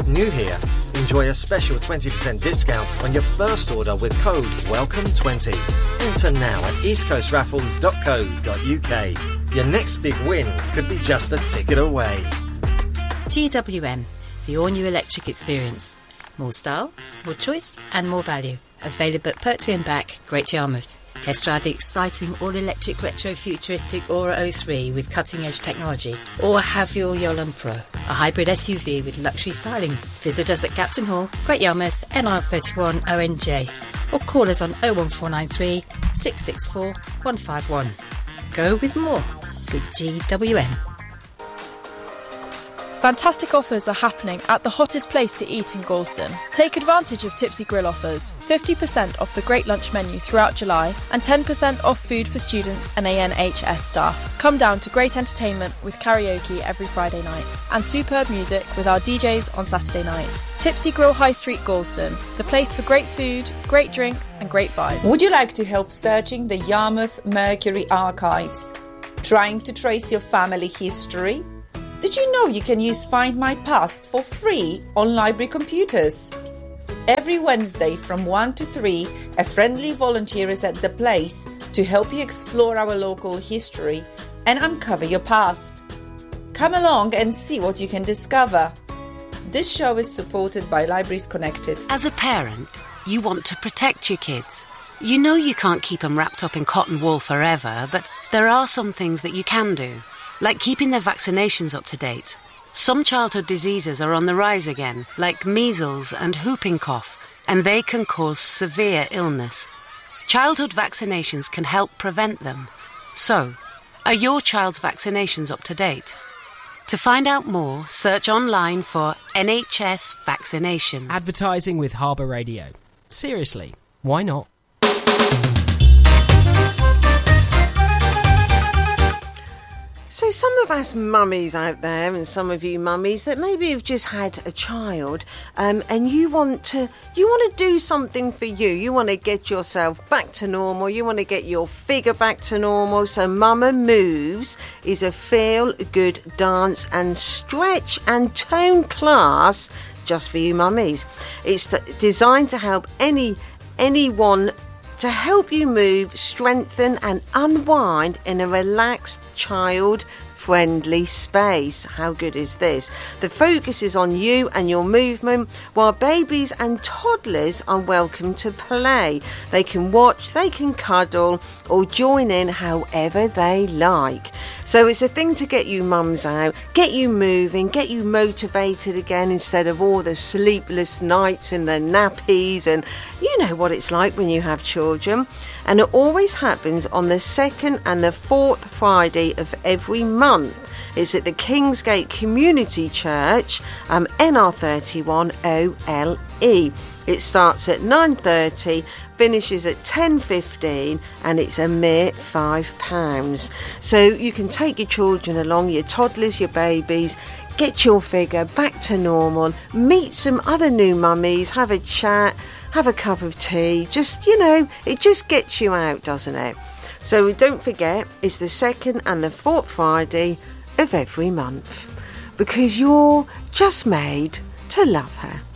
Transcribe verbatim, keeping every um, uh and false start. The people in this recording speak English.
New here? Enjoy a special twenty percent discount on your first order with code welcome twenty. Enter now at east coast raffles dot co dot uk. Your next big win could be just a ticket away. G W M, the all-new electric experience. More style, more choice and more value. Available at Pertwee and Back, Great Yarmouth. Test drive the exciting all-electric retro-futuristic Aura oh three with cutting-edge technology. Or have your Yolande Pro, a hybrid S U V with luxury styling. Visit us at Captain Hall, Great Yarmouth, N R thirty-one O N J. Or call us on oh one four nine three, six six four, one five one. Go with more with G W M. Fantastic offers are happening at the hottest place to eat in Gorleston. Take advantage of Tipsy Grill offers. fifty percent off the great lunch menu throughout July and ten percent off food for students and A N H S staff. Come down to great entertainment with karaoke every Friday night and superb music with our D Js on Saturday night. Tipsy Grill High Street, Gorleston, the place for great food, great drinks and great vibes. Would you like to help searching the Yarmouth Mercury archives? Trying to trace your family history? Did you know you can use Find My Past for free on library computers? Every Wednesday from one to three, a friendly volunteer is at the place to help you explore our local history and uncover your past. Come along and see what you can discover. This show is supported by Libraries Connected. As a parent, you want to protect your kids. You know you can't keep them wrapped up in cotton wool forever, but there are some things that you can do. Like keeping their vaccinations up to date. Some childhood diseases are on the rise again, like measles and whooping cough, and they can cause severe illness. Childhood vaccinations can help prevent them. So, are your child's vaccinations up to date? To find out more, search online for N H S vaccinations. Advertising with Harbour Radio. Seriously, why not? So some of us mummies out there, and some of you mummies that maybe have just had a child, um, and you want to you want to do something for you. You want to get yourself back to normal. You want to get your figure back to normal. So Mama Moves is a feel-good dance and stretch and tone class just for you mummies. It's t- designed to help any anyone. To help you move, strengthen and unwind in a relaxed, child-friendly space. How good is this? The focus is on you and your movement, while babies and toddlers are welcome to play. They can watch, they can cuddle, or join in however they like. So it's a thing to get you mums out, get you moving, get you motivated again instead of all the sleepless nights and the nappies, and you know what it's like when you have children. And it always happens on the second and the fourth Friday of every month. It's at the Kingsgate Community Church, um, N R thirty-one O L E. It starts at nine thirty, finishes at ten fifteen, and it's a mere five pounds. So you can take your children along, your toddlers, your babies, get your figure back to normal, meet some other new mummies, have a chat, have a cup of tea. Just, you know, it just gets you out, doesn't it? So don't forget, it's the second and the fourth Friday of every month, because you're just made to love her.